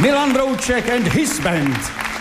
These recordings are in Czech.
Milan Rouček and his band.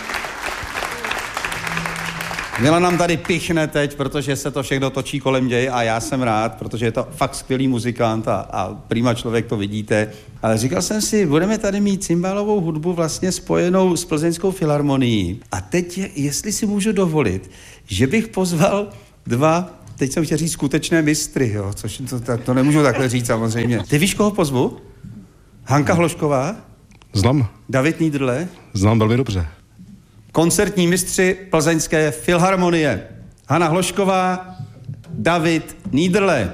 Milan nám tady pichne teď, protože se to všechno točí kolem něj a já jsem rád, protože je to fakt skvělý muzikant a prima člověk, to vidíte. Ale říkal jsem si, budeme tady mít cymbálovou hudbu vlastně spojenou s Plzeňskou filharmonií. A teď, jestli si můžu dovolit, že bych pozval dva, teď jsem chtěl říct skutečné mistry, jo, což to nemůžu takhle říct samozřejmě. Ty víš, koho pozvu? Hanka Hlošková? Znám. David Niederle? Znám velmi dobře. Koncertní mistři Plzeňské filharmonie. Hana Hlošková, David Niederle.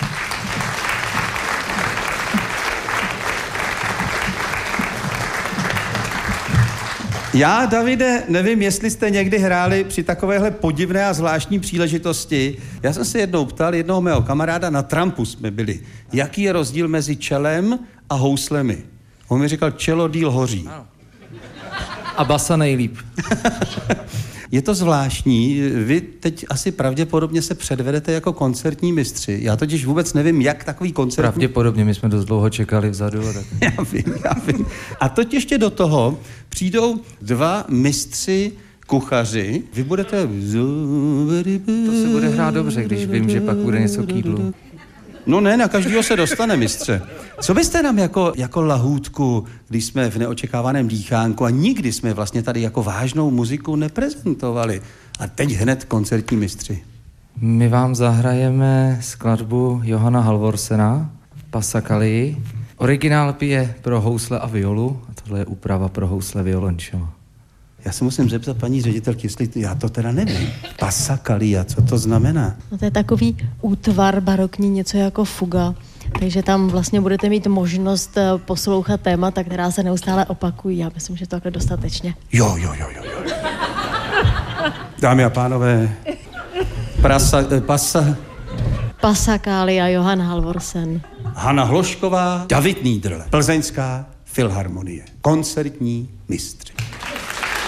Já, Davide, nevím, jestli jste někdy hráli při takovéhle podivné a zvláštní příležitosti. Já jsem se jednou ptal jednoho mého kamaráda, na trampu jsme byli, jaký je rozdíl mezi čelem a houslemi. On mi říkal, čelo díl hoří. A basa nejlíp. Je to zvláštní, vy teď asi pravděpodobně se předvedete jako koncertní mistři. Já totiž vůbec nevím, jak takový koncert... Pravděpodobně, my jsme dost dlouho čekali vzadu. Tak... Já vím. A teď ještě do toho přijdou dva mistři kuchaři. Vy budete... To se bude hrát dobře, když vím, že pak bude něco k jídlu. No ne, na každýho se dostane, mistře. Co byste nám jako lahůdku, když jsme v neočekávaném dýchánku a nikdy jsme vlastně tady jako vážnou muziku neprezentovali. A teď hned koncertní mistři. My vám zahrajeme skladbu Johana Halvorsena v Passacalii. Originál je pro housle a violu a tohle je úprava pro housle violončelo. Já se musím zeptat paní ředitelky, jestli já to teda nevím. Passacalii, co to znamená? No to je takový útvar barokní, něco jako fuga. Takže tam vlastně budete mít možnost poslouchat témata, která se neustále opakují. Já myslím, že to takhle dostatečně. Jo. Dámy a pánové, Passacalii a Johan Halvorsen. Hana Hlošková, David Niederle, Plzeňská filharmonie. Koncertní mistři.